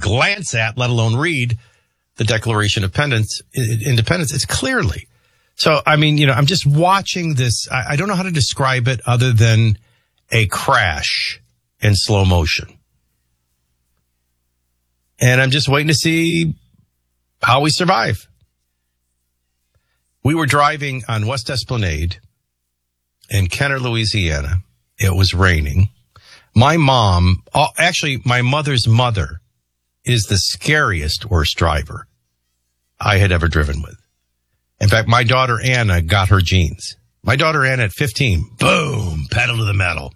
glance at, let alone read, the Declaration of Independence. It's clearly. So, I mean, I'm just watching this. I don't know how to describe it other than a crash in slow motion. And I'm just waiting to see how we survive. We were driving on West Esplanade in Kenner, Louisiana. It was raining. My mom, actually my mother's mother, is the scariest worst driver I had ever driven with. In fact, my daughter Anna got her genes. My daughter Anna at 15, boom, pedal to the metal.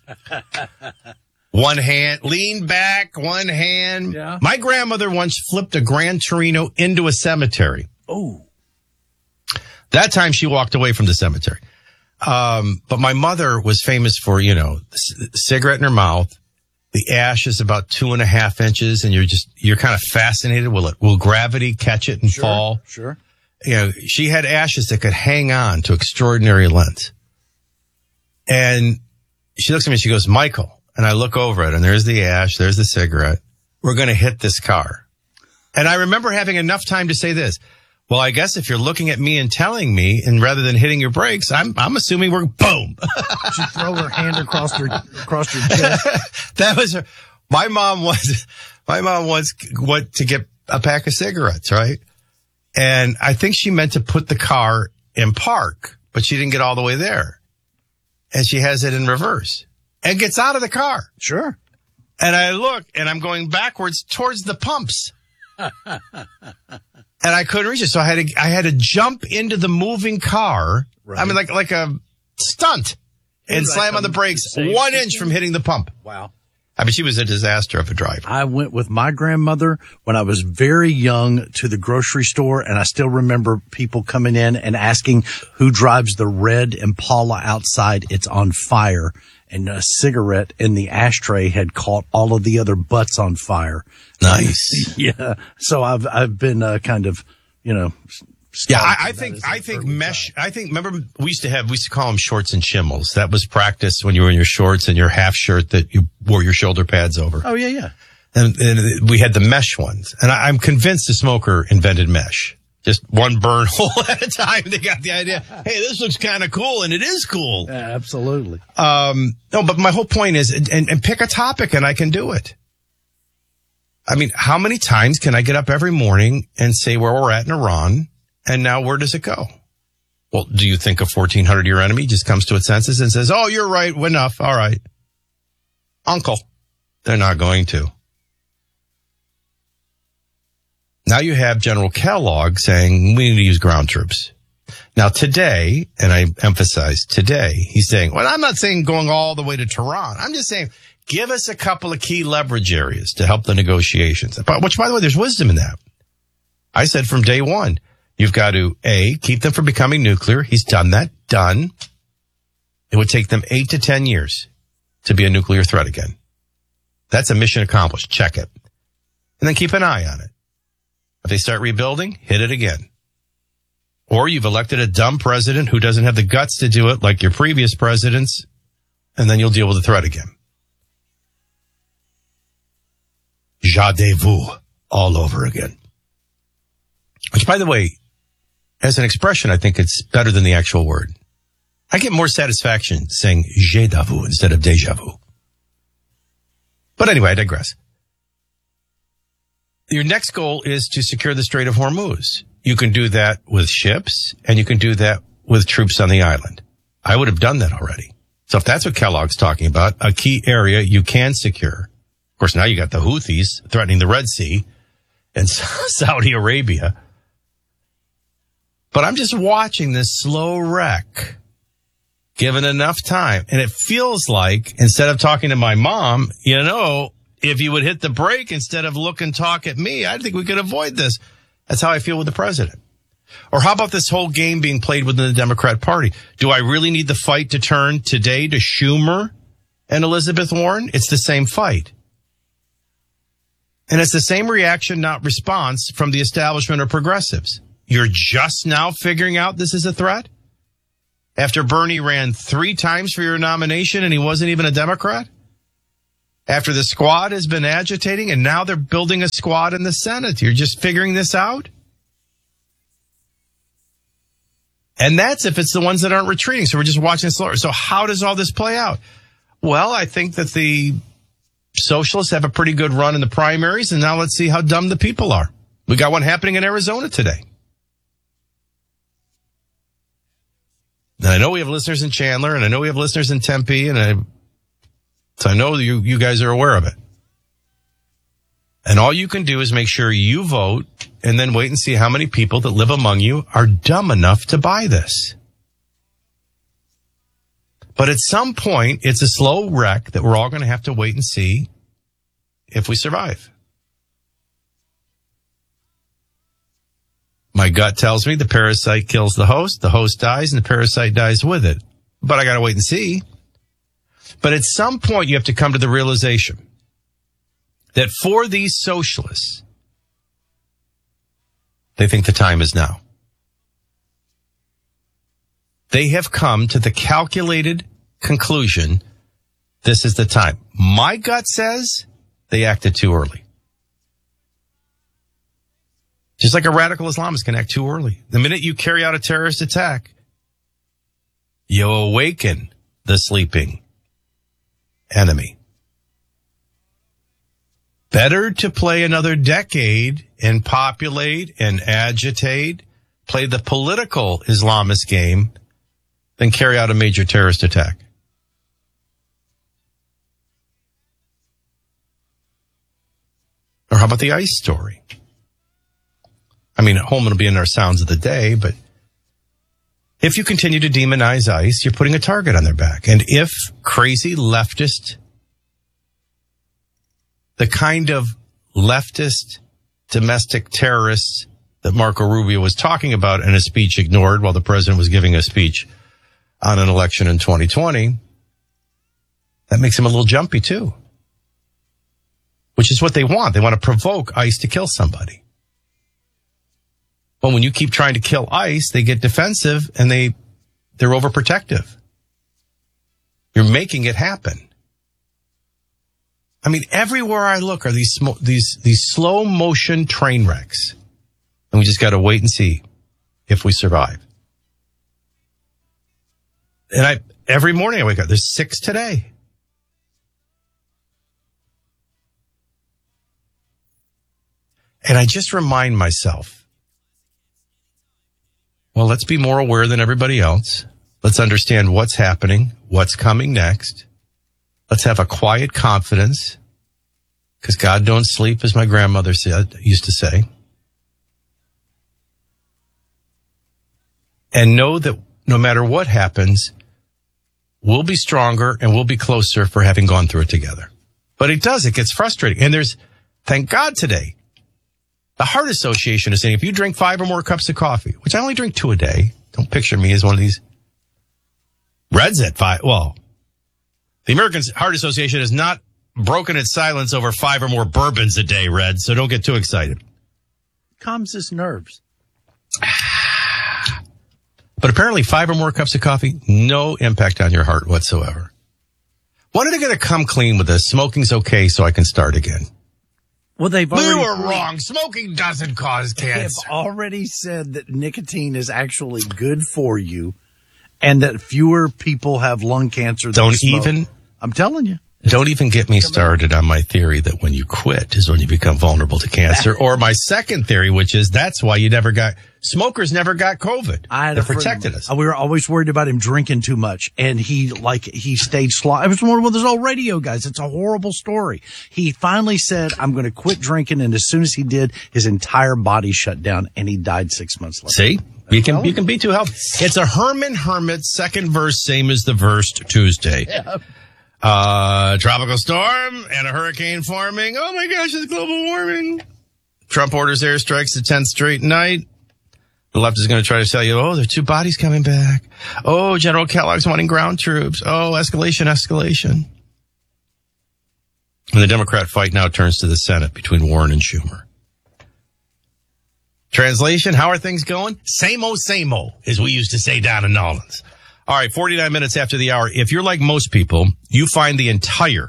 One hand, lean back, one hand. Yeah. My grandmother once flipped a Gran Torino into a cemetery. Oh. That time she walked away from the cemetery. But my mother was famous for, cigarette in her mouth. The ash is about 2.5 inches and you're kind of fascinated. Will gravity catch it and fall? Sure. She had ashes that could hang on to extraordinary lengths. And she looks at me and she goes, Michael. And I look over it and there's the ash, there's the cigarette. We're going to hit this car. And I remember having enough time to say this. Well, I guess if you're looking at me and telling me, and rather than hitting your brakes, I'm assuming we're boom. She throw her hand across your chest. That was her. My mom wants to get a pack of cigarettes, right? And I think she meant to put the car in park, but she didn't get all the way there. And she has it in reverse and gets out of the car. Sure. And I look and I'm going backwards towards the pumps. And I couldn't reach it. So I had to jump into the moving car. Right. I mean, like a stunt and slam on the brakes 1 inch from hitting the pump. Wow. I mean, she was a disaster of a driver. I went with my grandmother when I was very young to the grocery store, and I still remember people coming in and asking who drives the red Impala outside. It's on fire. And a cigarette in the ashtray had caught all of the other butts on fire. Nice. Yeah. So I've been kind of, Yeah, I think mesh. I think, remember, we used to call them shorts and shimmels. That was practice when you were in your shorts and your half shirt that you wore your shoulder pads over. Oh, yeah. And we had the mesh ones. And I'm convinced the smoker invented mesh. Just one burn hole at a time. They got the idea. Hey, this looks kind of cool, and it is cool. Yeah, absolutely. No, but my whole point is, and pick a topic, and I can do it. I mean, how many times can I get up every morning and say where we're at in Iran, and now where does it go? Well, do you think a 1,400-year enemy just comes to its senses and says, oh, you're right, enough, all right. Uncle, they're not going to. Now you have General Kellogg saying we need to use ground troops. Now today, and I emphasize today, he's saying, well, I'm not saying going all the way to Tehran. I'm just saying give us a couple of key leverage areas to help the negotiations. Which, by the way, there's wisdom in that. I said from day one, you've got to, A, keep them from becoming nuclear. He's done that. Done. It would take them 8 to 10 years to be a nuclear threat again. That's a mission accomplished. Check it. And then keep an eye on it. If they start rebuilding, hit it again. Or you've elected a dumb president who doesn't have the guts to do it like your previous presidents, and then you'll deal with the threat again. Jadez-vous all over again. Which, by the way, as an expression, I think it's better than the actual word. I get more satisfaction saying j'ai-da-vu instead of déjà vu. But anyway, I digress. Your next goal is to secure the Strait of Hormuz. You can do that with ships, and you can do that with troops on the island. I would have done that already. So if that's what Kellogg's talking about, a key area you can secure. Of course, now you got the Houthis threatening the Red Sea and Saudi Arabia. But I'm just watching this slow wreck, given enough time. And it feels like, instead of talking to my mom, if you would hit the brake instead of look and talk at me, I think we could avoid this. That's how I feel with the president. Or how about this whole game being played within the Democrat Party? Do I really need the fight to turn today to Schumer and Elizabeth Warren? It's the same fight. And it's the same reaction, not response, from the establishment or progressives. You're just now figuring out this is a threat? After Bernie ran 3 times for your nomination and he wasn't even a Democrat? After the squad has been agitating and now they're building a squad in the Senate. You're just figuring this out? And that's if it's the ones that aren't retreating. So we're just watching it slower. So how does all this play out? Well, I think that the socialists have a pretty good run in the primaries. And now let's see how dumb the people are. We got one happening in Arizona today. And I know we have listeners in Chandler, and I know we have listeners in Tempe, so I know you guys are aware of it. And all you can do is make sure you vote and then wait and see how many people that live among you are dumb enough to buy this. But at some point, it's a slow wreck that we're all going to have to wait and see if we survive. My gut tells me the parasite kills the host dies, and the parasite dies with it. But I got to wait and see. But at some point, you have to come to the realization that for these socialists, they think the time is now. They have come to the calculated conclusion, this is the time. My gut says they acted too early. Just like a radical Islamist can act too early. The minute you carry out a terrorist attack, you awaken the sleeping enemy. Better to play another decade and populate and agitate, play the political Islamist game, than carry out a major terrorist attack. Or how about the ICE story? I mean, Holman will be in our sounds of the day, but if you continue to demonize ICE, you're putting a target on their back. And if crazy leftist, the kind of leftist domestic terrorists that Marco Rubio was talking about in a speech ignored while the president was giving a speech on an election in 2020, that makes him a little jumpy too. Which is what they want. They want to provoke ICE to kill somebody. But when you keep trying to kill ICE, they get defensive and they're overprotective. You're making it happen. I mean, everywhere I look are these slow motion train wrecks. And we just got to wait and see if we survive. And every morning I wake up, there's 6 today. And I just remind myself, well, let's be more aware than everybody else. Let's understand what's happening, what's coming next. Let's have a quiet confidence, because God don't sleep, as my grandmother used to say. And know that no matter what happens, we'll be stronger and we'll be closer for having gone through it together. But it gets frustrating. And thank God today, the Heart Association is saying if you drink 5 or more cups of coffee, which I only drink 2 a day, don't picture me as one of these Reds at 5. Well, the American Heart Association has not broken its silence over 5 or more bourbons a day, Red, so don't get too excited. Calms his nerves. But apparently 5 or more cups of coffee, no impact on your heart whatsoever. When are they going to come clean with this? Smoking's okay, so I can start again. Well, we were wrong. Smoking doesn't cause cancer. They've already said that nicotine is actually good for you and that fewer people have lung cancer than smoke. I'm telling you. Don't even get me started on my theory that when you quit is when you become vulnerable to cancer. Or my second theory, which is that's why smokers never got COVID. They protected us. We were always worried about him drinking too much. And he stayed slow. I was one of those old radio guys. It's a horrible story. He finally said, I'm going to quit drinking. And as soon as he did, his entire body shut down and he died 6 months later. See? You can be too healthy. It's a Herman Hermit second verse, same as the verse Tuesday. Yeah. Tropical storm and a hurricane forming. Oh my gosh, it's global warming. Trump orders airstrikes the 10th straight night. The left is going to try to tell you, oh, there are 2 bodies coming back. Oh, General Kellogg's wanting ground troops. Oh, escalation. And the Democrat fight now turns to the Senate between Warren and Schumer. Translation, how are things going? Same old, as we used to say down in Nolans. All right, 49 minutes after the hour. If you're like most people, you find the entire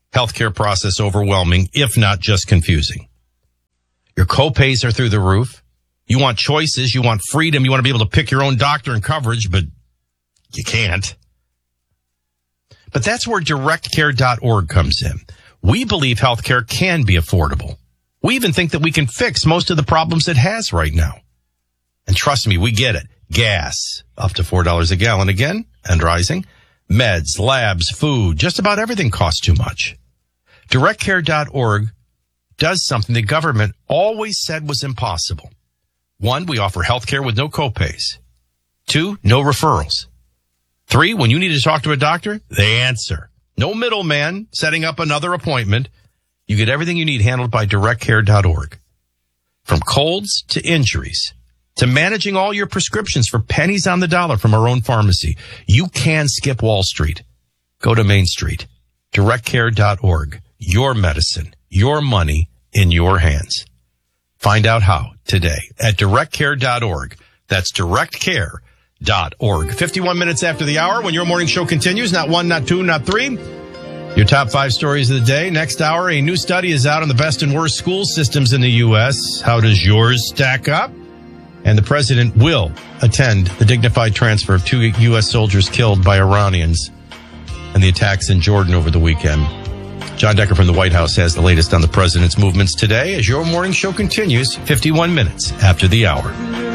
healthcare process overwhelming, if not just confusing. Your copays are through the roof. You want choices. You want freedom. You want to be able to pick your own doctor and coverage, but you can't. But that's where directcare.org comes in. We believe healthcare can be affordable. We even think that we can fix most of the problems it has right now. And trust me, we get it. Gas, up to $4 a gallon again, and rising. Meds, labs, food, just about everything costs too much. Directcare.org does something the government always said was impossible. 1, we offer healthcare with no copays. 2, no referrals. 3, when you need to talk to a doctor, they answer. No middleman setting up another appointment. You get everything you need handled by directcare.org. From colds to injuries to managing all your prescriptions for pennies on the dollar from our own pharmacy. You can skip Wall Street. Go to Main Street. Directcare.org. Your medicine, your money in your hands. Find out how today at directcare.org. That's directcare.org. 51 minutes after the hour when your morning show continues. Not 1, not 2, not 3. Your top 5 stories of the day. Next hour, a new study is out on the best and worst school systems in the U.S. How does yours stack up? And the president will attend the dignified transfer of 2 U.S. soldiers killed by Iranians and the attacks in Jordan over the weekend. John Decker from the White House has the latest on the president's movements today as your morning show continues 51 minutes after the hour.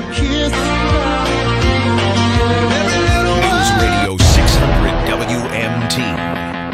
News Radio 600 WMT.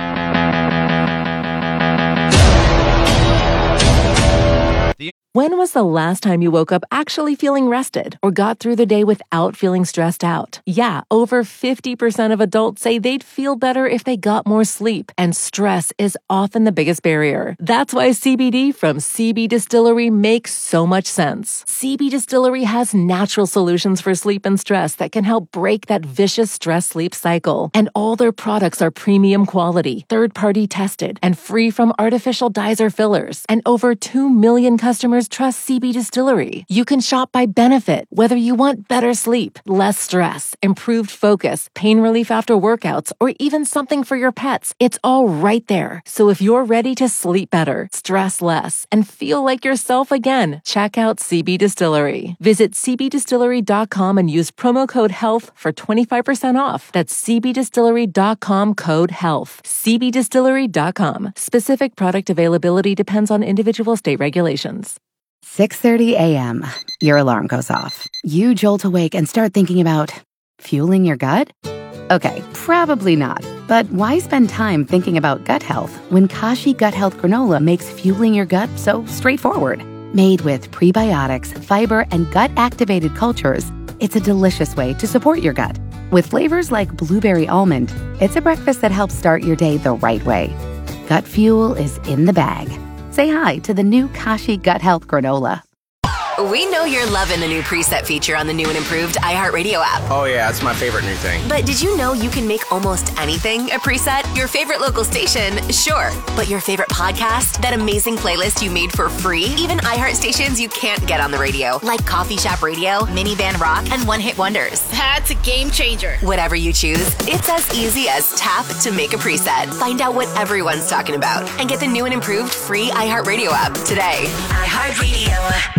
When was the last time you woke up actually feeling rested or got through the day without feeling stressed out? Yeah, over 50% of adults say they'd feel better if they got more sleep, and stress is often the biggest barrier. That's why CBD from CB Distillery makes so much sense. CB Distillery has natural solutions for sleep and stress that can help break that vicious stress-sleep cycle. And all their products are premium quality, third-party tested, and free from artificial dyes or fillers. And over 2 million customers trust CB Distillery. You can shop by benefit, whether you want better sleep, less stress, improved focus, pain relief after workouts, or even something for your pets. It's all right there. So if you're ready to sleep better, stress less, and feel like yourself again, check out CB Distillery. Visit cbdistillery.com and use promo code HEALTH for 25% off. That's cbdistillery.com code HEALTH. cbdistillery.com. Specific product availability depends on individual state regulations. 6:30 a.m. Your alarm goes off. You jolt awake and start thinking about fueling your gut? Okay, probably not. But why spend time thinking about gut health when Kashi Gut Health Granola makes fueling your gut so straightforward? Made with prebiotics, fiber, and gut-activated cultures, it's a delicious way to support your gut. With flavors like blueberry almond, it's a breakfast that helps start your day the right way. Gut fuel is in the bag. Say hi to the new Kashi Gut Health Granola. We know you're loving the new preset feature on the new and improved iHeartRadio app. Oh yeah, it's my favorite new thing. But did you know you can make almost anything a preset? Your favorite local station, sure. But your favorite podcast, that amazing playlist you made for free? Even iHeart stations you can't get on the radio, like Coffee Shop Radio, Minivan Rock, and One Hit Wonders. That's a game changer. Whatever you choose, it's as easy as tap to make a preset. Find out what everyone's talking about and get the new and improved free iHeartRadio app today. iHeartRadio.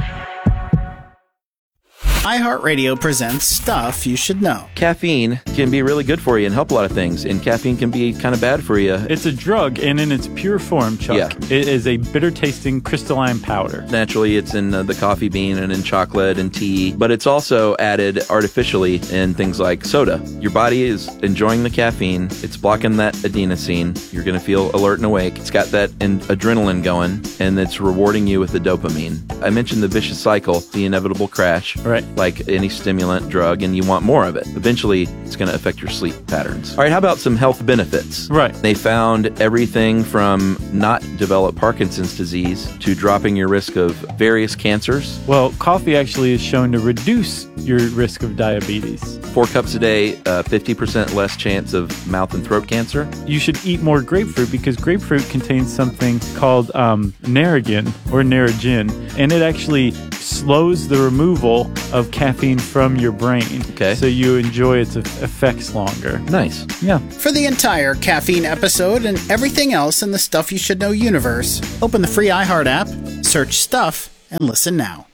iHeartRadio presents Stuff You Should Know. Caffeine can be really good for you and help a lot of things, and caffeine can be kind of bad for you. It's a drug, and in its pure form, Chuck, it is a bitter-tasting crystalline powder. Naturally, it's in the coffee bean and in chocolate and tea, but it's also added artificially in things like soda. Your body is enjoying the caffeine. It's blocking that adenosine. You're going to feel alert and awake. It's got that adrenaline going, and it's rewarding you with the dopamine. I mentioned the vicious cycle, the inevitable crash. Right. Like any stimulant drug, and you want more of it. Eventually, it's going to affect your sleep patterns. All right, how about some health benefits? Right. They found everything from not develop Parkinson's disease to dropping your risk of various cancers. Well, coffee actually is shown to reduce your risk of diabetes. 4 cups a day, 50% less chance of mouth and throat cancer. You should eat more grapefruit because grapefruit contains something called Narragin or Narragin, and it actually slows the removal of caffeine from your brain. Okay. So you enjoy its effects longer. Nice. Yeah. For the entire caffeine episode and everything else in the Stuff You Should Know universe, open the free iHeart app, search Stuff, and listen now.